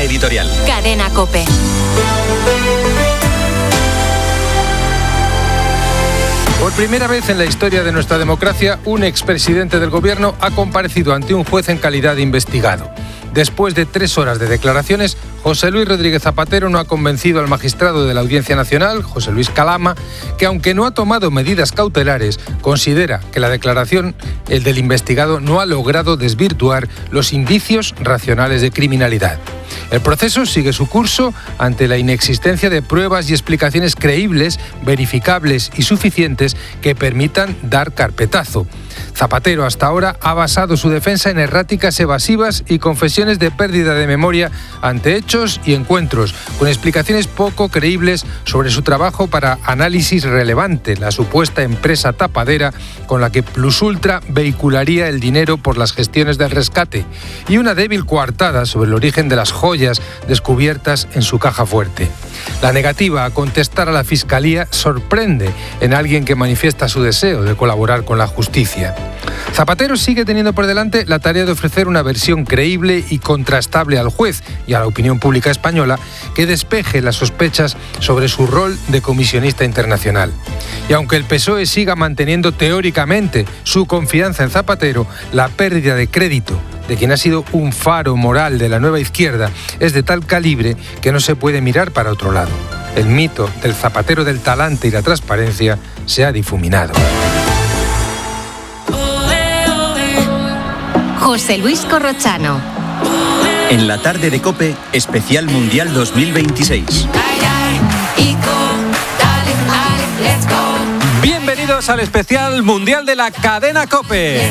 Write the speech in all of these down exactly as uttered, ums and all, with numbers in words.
editorial. Cadena COPE. Por primera vez en la historia de nuestra democracia, un expresidente del gobierno ha comparecido ante un juez en calidad de investigado. Después de tres horas de declaraciones, José Luis Rodríguez Zapatero no ha convencido al magistrado de la Audiencia Nacional, José Luis Calama, que aunque no ha tomado medidas cautelares, considera que la declaración el del investigado no ha logrado desvirtuar los indicios racionales de criminalidad. El proceso sigue su curso ante la inexistencia de pruebas y explicaciones creíbles, verificables y suficientes que permitan dar carpetazo. Zapatero hasta ahora ha basado su defensa en erráticas evasivas y confesiones de pérdida de memoria ante hechos y encuentros, con explicaciones poco creíbles sobre su trabajo para análisis relevante, la supuesta empresa tapadera con la que Plusultra vehicularía el dinero por las gestiones del rescate, y una débil coartada sobre el origen de las joyas descubiertas en su caja fuerte. La negativa a contestar a la Fiscalía sorprende en alguien que manifiesta su deseo de colaborar con la justicia. Zapatero sigue teniendo por delante la tarea de ofrecer una versión creíble y contrastable al juez y a la opinión pública española que despeje las sospechas sobre su rol de comisionista internacional. Y aunque el P S O E siga manteniendo teóricamente su confianza en Zapatero, la pérdida de crédito de quien ha sido un faro moral de la nueva izquierda es de tal calibre que no se puede mirar para otro lado. El mito del Zapatero del talante y la transparencia se ha difuminado. José Luis Corrochano. En la tarde de COPE, especial Mundial dos mil veintiséis. Bienvenidos al especial Mundial de la cadena COPE.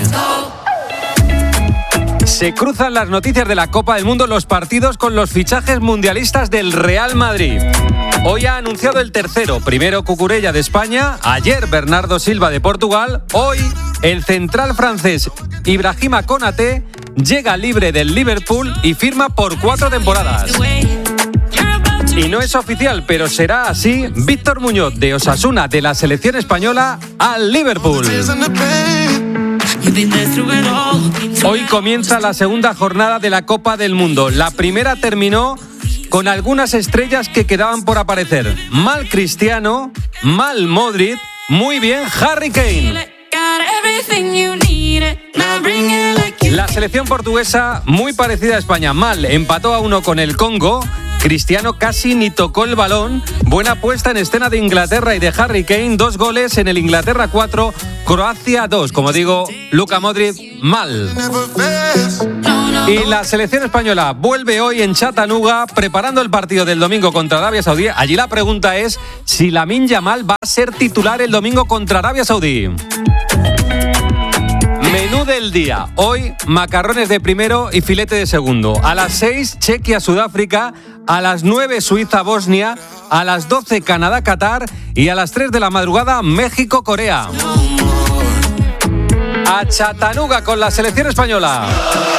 Se cruzan las noticias de la Copa del Mundo, los partidos con los fichajes mundialistas del Real Madrid. Hoy ha anunciado el tercero, primero Cucurella de España, ayer Bernardo Silva de Portugal, hoy el central francés Ibrahima Konaté llega libre del Liverpool y firma por cuatro temporadas. Y no es oficial, pero será así, Víctor Muñoz de Osasuna de la selección española al Liverpool. Hoy comienza la segunda jornada de la Copa del Mundo. La primera terminó con algunas estrellas que quedaban por aparecer. Mal Cristiano, mal Modric, muy bien Harry Kane. La selección portuguesa, muy parecida a España, mal, empató a uno con el Congo. Cristiano casi ni tocó el balón. Buena puesta en escena de Inglaterra y de Harry Kane. Dos goles en el Inglaterra cuatro, Croacia dos. Como digo, Luka Modric mal. Y la selección española vuelve hoy en Chattanooga preparando el partido del domingo contra Arabia Saudí. Allí la pregunta es si Lamine Yamal va a ser titular el domingo contra Arabia Saudí. Menú del día. Hoy, macarrones de primero y filete de segundo. A las seis, Chequia-Sudáfrica. A las nueve, Suiza-Bosnia. A las doce, Canadá-Qatar. Y a las tres de la madrugada, México-Corea. A Chattanooga con la selección española.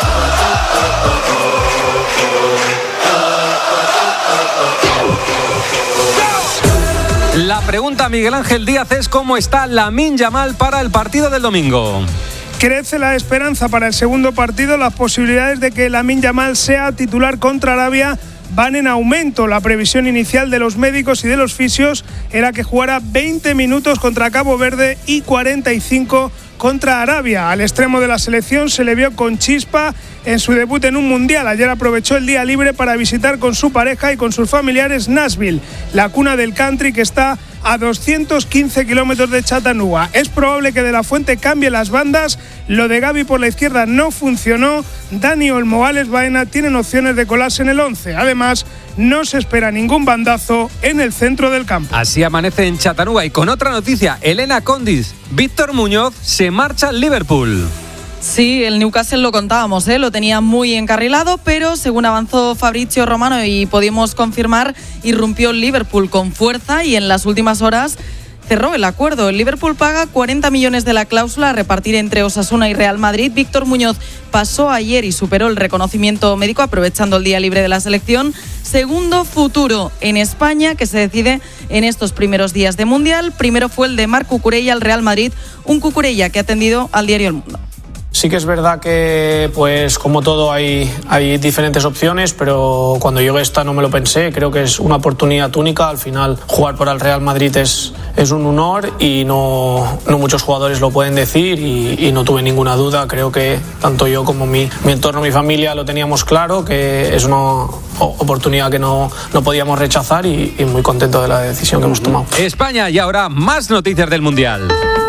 La pregunta, Miguel Ángel Díaz, es cómo está Lamine Yamal para el partido del domingo. Crece la esperanza para el segundo partido. Las posibilidades de que Lamine Yamal sea titular contra Arabia van en aumento. La previsión inicial de los médicos y de los fisios era que jugara veinte minutos contra Cabo Verde y cuarenta y cinco contra Arabia. Al extremo de la selección se le vio con chispa en su debut en un mundial. Ayer aprovechó el día libre para visitar con su pareja y con sus familiares Nashville, la cuna del country que está a doscientos quince kilómetros de Chattanooga. Es probable que De la Fuente cambie las bandas. Lo de Gavi por la izquierda no funcionó. Dani Olmo, Alex Baena tienen opciones de colarse en el once. Además, no se espera ningún bandazo en el centro del campo. Así amanece en Chattanooga. Y con otra noticia, Elena Condis, Víctor Muñoz se marcha al Liverpool. Sí, el Newcastle lo contábamos, ¿eh? Lo tenía muy encarrilado, pero según avanzó Fabrizio Romano y pudimos confirmar, irrumpió el Liverpool con fuerza y en las últimas horas cerró el acuerdo. El Liverpool paga cuarenta millones de la cláusula a repartir entre Osasuna y Real Madrid. Víctor Muñoz pasó ayer y superó el reconocimiento médico aprovechando el día libre de la selección. Segundo futuro en España que se decide en estos primeros días de Mundial. Primero fue el de Marc Cucurella al Real Madrid, un Cucurella que ha atendido al diario El Mundo. Sí que es verdad que, pues como todo, hay, hay diferentes opciones, pero cuando llegué esta no me lo pensé. Creo que es una oportunidad única. Al final, jugar por el Real Madrid es, es un honor y no, no muchos jugadores lo pueden decir y, y no tuve ninguna duda. Creo que tanto yo como mi, mi entorno, mi familia lo teníamos claro, que es una oportunidad que no, no podíamos rechazar y, y muy contento de la decisión que hemos tomado. España, y ahora más noticias del Mundial.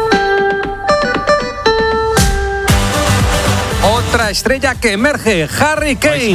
Otra estrella que emerge, Harry Kane.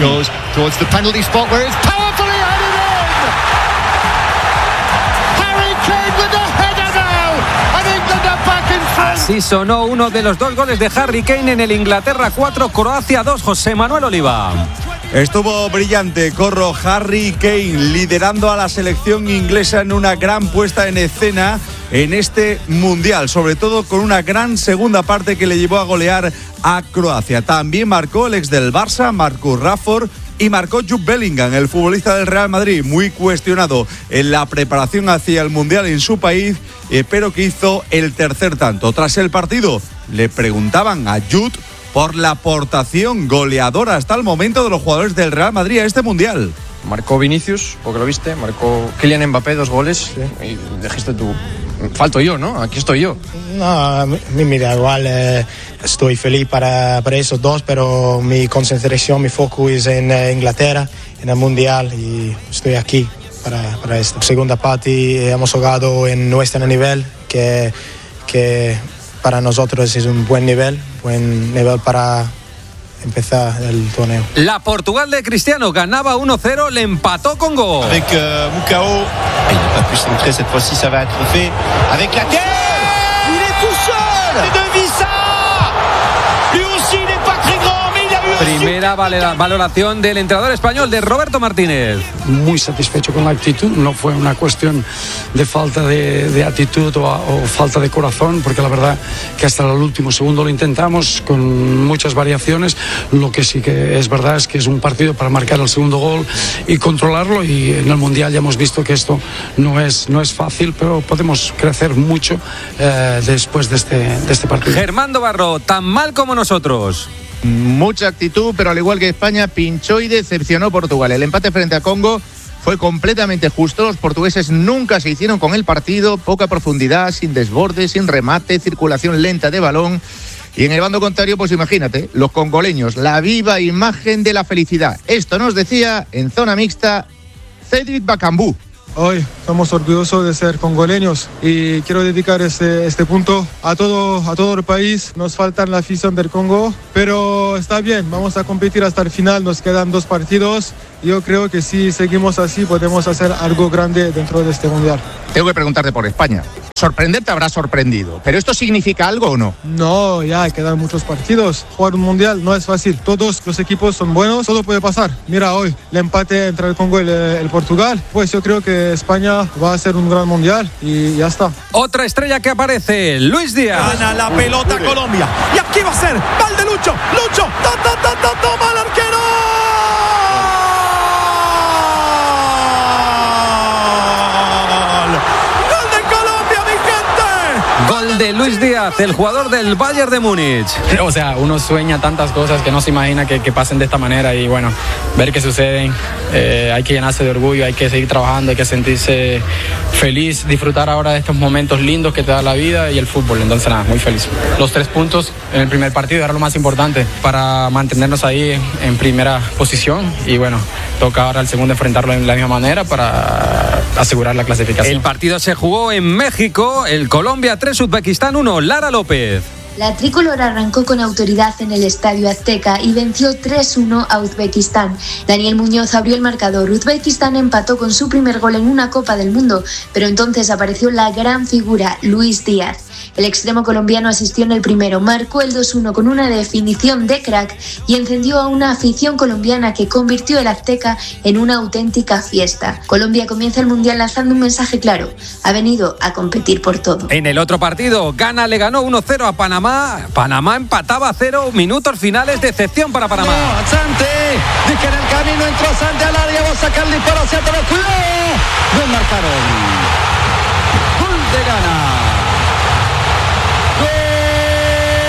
Así sonó uno de los dos goles de Harry Kane en el Inglaterra cuatro, Croacia dos, José Manuel Oliva. Estuvo brillante, Corro. Harry Kane liderando a la selección inglesa en una gran puesta en escena en este Mundial, sobre todo con una gran segunda parte que le llevó a golear a Croacia. También marcó el ex del Barça, Marcus Rashford, y marcó Jude Bellingham, el futbolista del Real Madrid, muy cuestionado en la preparación hacia el Mundial en su país, eh, pero que hizo el tercer tanto. Tras el partido, le preguntaban a Jude por la aportación goleadora hasta el momento de los jugadores del Real Madrid a este Mundial. Marcó Vinicius, porque lo viste, marcó Kylian Mbappé, dos goles, ¿sí? Y dijiste tú, falto yo, ¿no? Aquí estoy yo. No, a mí, mira, igual eh, estoy feliz para, para esos dos, pero mi concentración, mi foco es en eh, Inglaterra, en el Mundial, y estoy aquí para, para esto. Segunda parte, hemos jugado en nuestro nivel, que, que para nosotros es un buen nivel, buen nivel para empezar el torneo. La Portugal de Cristiano ganaba uno cero, le empató con gol. Avec euh, Mukao, il n'a pas pu centrer, cette fois-ci ça va être fait avec la tête. Il est tout seul. C'est de Vissa. Lui aussi il n'est pas très grand, mais il a eu Primera valoración del entrenador español, de Roberto Martínez. Muy satisfecho con la actitud, no fue una cuestión de falta de, de actitud o, o falta de corazón, porque la verdad que hasta el último segundo lo intentamos con muchas variaciones. Lo que sí que es verdad es que es un partido para marcar el segundo gol y controlarlo, y en el Mundial ya hemos visto que esto no es, no es fácil, pero podemos crecer mucho eh, después de este, de este partido. Germán Barro, tan mal como nosotros. Mucha actitud, pero al igual que España, pinchó y decepcionó Portugal. El empate frente a Congo fue completamente justo. Los portugueses nunca se hicieron con el partido. Poca profundidad, sin desborde, sin remate, circulación lenta de balón. Y en el bando contrario, pues imagínate, los congoleños, la viva imagen de la felicidad. Esto nos decía en zona mixta Cedric Bakambu. Hoy somos orgullosos de ser congoleños y quiero dedicar este, este punto a todo, a todo el país. Nos falta la afición del Congo, pero está bien, vamos a competir hasta el final, nos quedan dos partidos. Yo creo que si seguimos así podemos hacer algo grande dentro de este Mundial. Tengo que preguntarte por España. Sorprender te habrá sorprendido, ¿pero esto significa algo o no? No, ya quedan muchos partidos. Jugar un Mundial no es fácil. Todos los equipos son buenos, todo puede pasar. Mira hoy, el empate entre el Congo y el, el Portugal. Pues yo creo que España va a ser un gran Mundial y ya está. Otra estrella que aparece, Luis Díaz. Gana la pelota Colombia. Y aquí va a ser, Valde Lucho, Lucho, ta, ta, ta, ta, toma el arquero. Gol de Luis Díaz, el jugador del Bayern de Múnich. O sea, uno sueña tantas cosas que no se imagina que, que pasen de esta manera, y bueno, ver que suceden, eh, hay que llenarse de orgullo, hay que seguir trabajando, hay que sentirse feliz, disfrutar ahora de estos momentos lindos que te da la vida y el fútbol. Entonces nada, muy feliz. Los tres puntos en el primer partido era lo más importante para mantenernos ahí en primera posición, y bueno, toca ahora el segundo enfrentarlo de la misma manera para asegurar la clasificación. El partido se jugó en México, el Colombia tres, Uzbekistán uno, Lara López. La tricolor arrancó con autoridad en el Estadio Azteca y venció tres uno a Uzbekistán. Daniel Muñoz abrió el marcador. Uzbekistán empató con su primer gol en una Copa del Mundo, pero entonces apareció la gran figura, Luis Díaz. El extremo colombiano asistió en el primero, marcó el dos uno con una definición de crack y encendió a una afición colombiana que convirtió el Azteca en una auténtica fiesta. Colombia comienza el Mundial lanzando un mensaje claro: ha venido a competir por todo. En el otro partido, Ghana le ganó uno cero a Panamá. Panamá empataba a cero, minutos finales, decepción para Panamá. No, Sante, dice en el camino, entró Sante al área, va a sacar el disparo hacia atrás, cuidado. Gol marcaron. Gol de Ghana. Así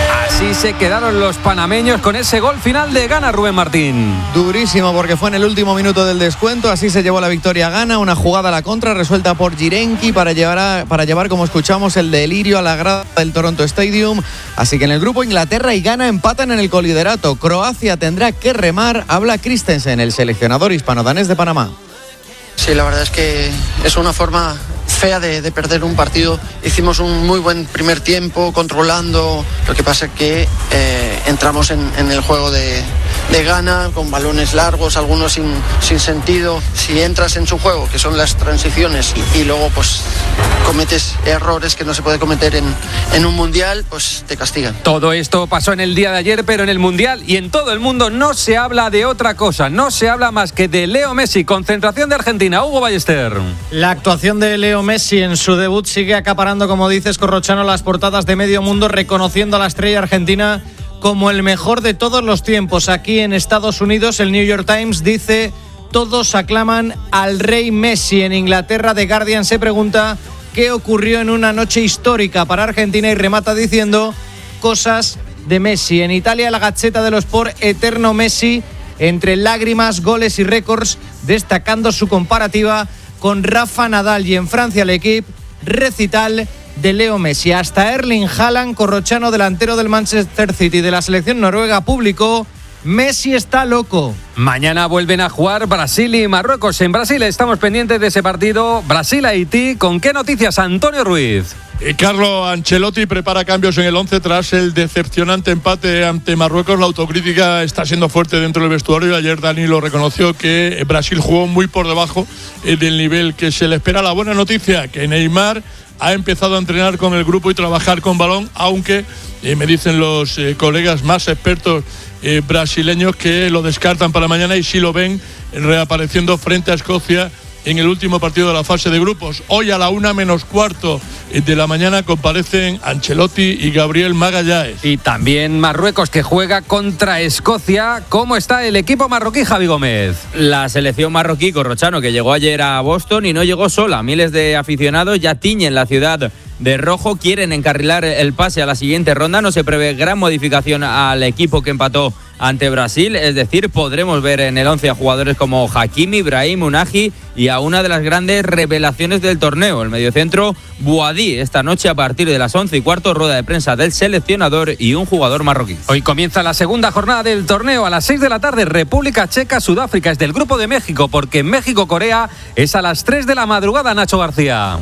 Así se quedaron los panameños con ese gol final de Ghana, Rubén Martín. Durísimo, porque fue en el último minuto del descuento. Así se llevó la victoria Ghana. Una jugada a la contra resuelta por Jirenki para llevar, a, para llevar, como escuchamos, el delirio a la grada del Toronto Stadium. Así que en el grupo Inglaterra y Ghana empatan en el coliderato. Croacia tendrá que remar. Habla Christensen, el seleccionador hispano-danés de Panamá. Sí, la verdad es que es una forma fea de, de perder un partido. Hicimos un muy buen primer tiempo controlando, lo que pasa es que eh, entramos en, en el juego de, de Ghana con balones largos, algunos sin, sin sentido. Si entras en su juego, que son las transiciones, y, y luego pues cometes errores que no se puede cometer en, en un mundial, pues te castigan. Todo esto pasó en el día de ayer, pero en el mundial y en todo el mundo no se habla de otra cosa, no se habla más que de Leo Messi. Concentración de Argentina. Hugo Ballester. La actuación de Leo Messi en su debut sigue acaparando, como dices, Corrochano, las portadas de medio mundo, reconociendo a la estrella argentina como el mejor de todos los tiempos. Aquí en Estados Unidos, el New York Times dice: todos aclaman al rey Messi. En Inglaterra, The Guardian se pregunta qué ocurrió en una noche histórica para Argentina y remata diciendo: cosas de Messi. En Italia, la Gazzetta dello Sport, eterno Messi, entre lágrimas, goles y récords, destacando su comparativa con Rafa Nadal. Y en Francia, L'Equipe, recital de Leo Messi. Hasta Erling Haaland, Corrochano, delantero del Manchester City de la selección noruega, publicó: Messi está loco. Mañana vuelven a jugar Brasil y Marruecos. En Brasil estamos pendientes de ese partido. Brasil-Haití. ¿Con qué noticias, Antonio Ruiz? Eh, Carlo Ancelotti prepara cambios en el once tras el decepcionante empate ante Marruecos. La autocrítica está siendo fuerte dentro del vestuario. Ayer Dani lo reconoció, que Brasil jugó muy por debajo eh, del nivel que se le espera. La buena noticia, que Neymar ha empezado a entrenar con el grupo y trabajar con balón, aunque eh, me dicen los eh, colegas más expertos eh, brasileños que lo descartan para mañana y sí lo ven reapareciendo frente a Escocia en el último partido de la fase de grupos. Hoy a la una menos cuarto de la mañana comparecen Ancelotti y Gabriel Magallanes. Y también Marruecos, que juega contra Escocia. ¿Cómo está el equipo marroquí, Javi Gómez? La selección marroquí, Corrochano, que llegó ayer a Boston y no llegó sola. Miles de aficionados ya tiñen la ciudad de rojo, quieren encarrilar el pase a la siguiente ronda. No se prevé gran modificación al equipo que empató ante Brasil, es decir, podremos ver en el once a jugadores como Hakimi, Brahim, Unagi y a una de las grandes revelaciones del torneo, el mediocentro Boadí. Esta noche a partir de las once y cuarto, rueda de prensa del seleccionador y un jugador marroquí. Hoy comienza la segunda jornada del torneo a las seis de la tarde. República Checa, Sudáfrica. Es del grupo de México, porque México-Corea es a las tres de la madrugada, Nacho García.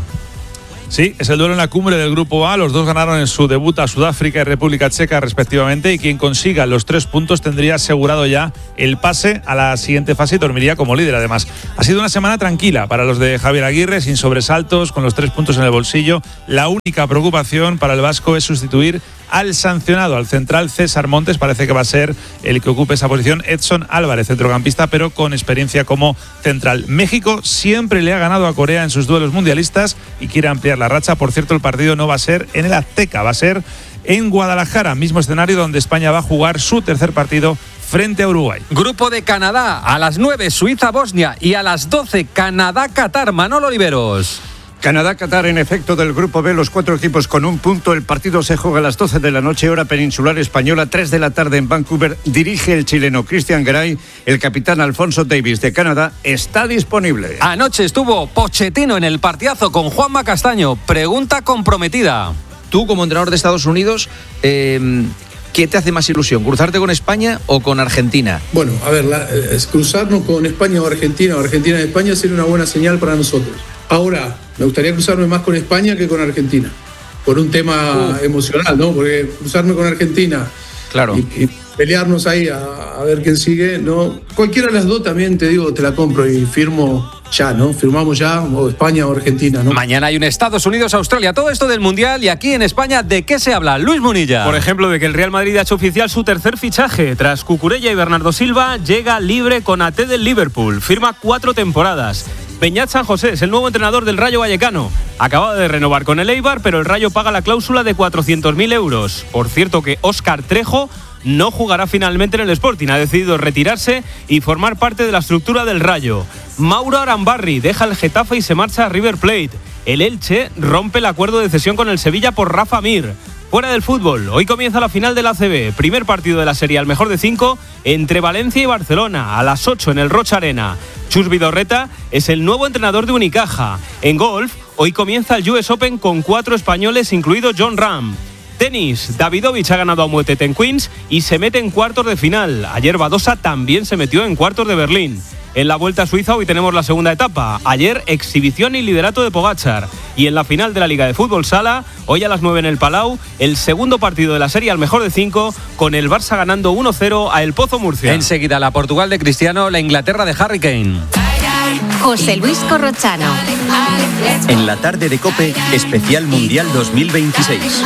Sí, es el duelo en la cumbre del Grupo A. Los dos ganaron en su debut a Sudáfrica y República Checa respectivamente, y quien consiga los tres puntos tendría asegurado ya el pase a la siguiente fase y dormiría como líder. Además, ha sido una semana tranquila para los de Javier Aguirre, sin sobresaltos, con los tres puntos en el bolsillo. La única preocupación para el vasco es sustituir al sancionado, al central César Montes. Parece que va a ser el que ocupe esa posición Edson Álvarez, centrocampista, pero con experiencia como central. México siempre le ha ganado a Corea en sus duelos mundialistas y quiere ampliar la racha. Por cierto, el partido no va a ser en el Azteca, va a ser en Guadalajara, mismo escenario donde España va a jugar su tercer partido frente a Uruguay. Grupo de Canadá, a las nueve Suiza-Bosnia y a las doce Canadá-Qatar. Manolo Oliveros. Canadá-Qatar, en efecto, del Grupo B, los cuatro equipos con un punto. El partido se juega a las doce de la noche, hora peninsular española, tres de la tarde en Vancouver. Dirige el chileno Cristian Garay. El capitán Alfonso Davis de Canadá está disponible. Anoche estuvo Pochettino en el partidazo con Juanma Castaño. Pregunta comprometida. Tú, como entrenador de Estados Unidos, eh, ¿qué te hace más ilusión? ¿Cruzarte con España o con Argentina? Bueno, a ver, la, es cruzarnos con España o Argentina, o Argentina y España sería una buena señal para nosotros. Ahora, me gustaría cruzarme más con España que con Argentina, por un tema uh. emocional, ¿no? Porque cruzarme con Argentina, claro, y, y pelearnos ahí a, a ver quién sigue, ¿no? Cualquiera de las dos también, te digo, te la compro y firmo ya, ¿no? Firmamos ya, o España o Argentina, ¿no? Mañana hay un Estados Unidos-Australia. Todo esto del Mundial, y aquí en España, ¿de qué se habla? Luis Munilla. Por ejemplo, de que el Real Madrid ha hecho oficial su tercer fichaje. Tras Cucurella y Bernardo Silva, llega libre con A T del Liverpool. Firma cuatro temporadas. Beñat San José es el nuevo entrenador del Rayo Vallecano. Acaba de renovar con el Eibar, pero el Rayo paga la cláusula de cuatrocientos mil euros. Por cierto, que Óscar Trejo no jugará finalmente en el Sporting. Ha decidido retirarse y formar parte de la estructura del Rayo. Mauro Arambarri deja el Getafe y se marcha a River Plate. El Elche rompe el acuerdo de cesión con el Sevilla por Rafa Mir. Fuera del fútbol, hoy comienza la final de la A C B, primer partido de la serie al mejor de cinco entre Valencia y Barcelona, a las ocho en el Rocha Arena. Chus Vidorreta es el nuevo entrenador de Unicaja. En golf, hoy comienza el U S Open con cuatro españoles, incluido John Ram. Tenis, Davidovich ha ganado a Muetete en Queens y se mete en cuartos de final. Ayer Badosa también se metió en cuartos de Berlín. En la Vuelta a Suiza hoy tenemos la segunda etapa. Ayer exhibición y liderato de Pogačar. Y en la final de la Liga de Fútbol Sala, hoy a las nueve en el Palau, el segundo partido de la serie al mejor de cinco, con el Barça ganando uno cero a El Pozo Murcia. Enseguida la Portugal de Cristiano, la Inglaterra de Harry Kane. José Luis Corrochano. En la tarde de COPE, especial Mundial dos mil veintiséis.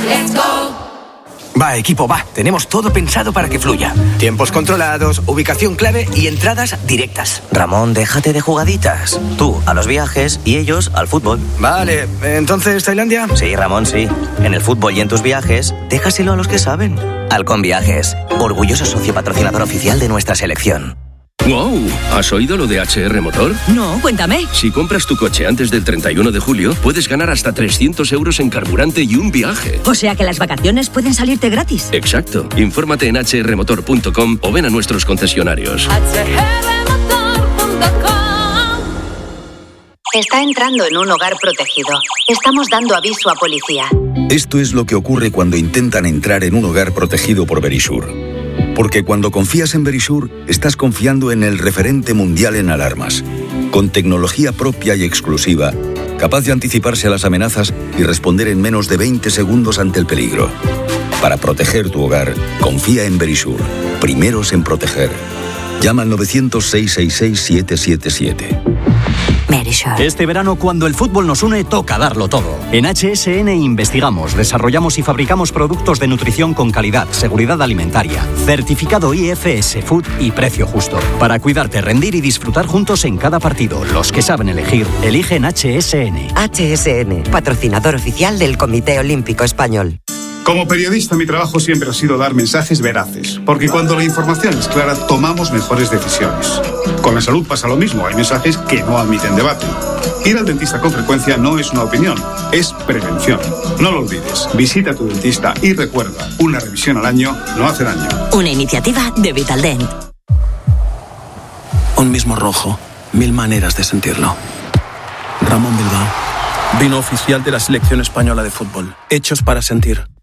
Va, equipo, va. Tenemos todo pensado para que fluya. Tiempos controlados, ubicación clave y entradas directas. Ramón, déjate de jugaditas. Tú a los viajes y ellos al fútbol. Vale, ¿entonces Tailandia? Sí, Ramón, sí. En el fútbol y en tus viajes, déjaselo a los que saben. Halcón Viajes, orgulloso socio patrocinador oficial de nuestra selección. ¡Wow! ¿Has oído lo de H R Motor? No, cuéntame. Si compras tu coche antes del treinta y uno de julio, puedes ganar hasta trescientos euros en carburante y un viaje. O sea que las vacaciones pueden salirte gratis. Exacto. Infórmate en h r motor punto com o ven a nuestros concesionarios. h r motor punto com. Está entrando en un hogar protegido. Estamos dando aviso a policía. Esto es lo que ocurre cuando intentan entrar en un hogar protegido por Verisure. Porque cuando confías en Verisure, estás confiando en el referente mundial en alarmas, con tecnología propia y exclusiva, capaz de anticiparse a las amenazas y responder en menos de veinte segundos ante el peligro. Para proteger tu hogar, confía en Verisure. Primeros en proteger. Llama al nueve cero cero, seis seis seis, siete siete siete. Este verano, cuando el fútbol nos une, toca darlo todo. En H S N investigamos, desarrollamos y fabricamos productos de nutrición con calidad, seguridad alimentaria, certificado I F S Food y precio justo. Para cuidarte, rendir y disfrutar juntos en cada partido. Los que saben elegir, eligen H S N. H S N, patrocinador oficial del Comité Olímpico Español. Como periodista, mi trabajo siempre ha sido dar mensajes veraces, porque cuando la información es clara, tomamos mejores decisiones. Con la salud pasa lo mismo, hay mensajes que no admiten debate. Ir al dentista con frecuencia no es una opinión, es prevención. No lo olvides, visita a tu dentista y recuerda, una revisión al año no hace daño. Una iniciativa de Vitaldent. Un mismo rojo, mil maneras de sentirlo. Ramón Bilbao, vino oficial de la selección española de fútbol, hechos para sentir.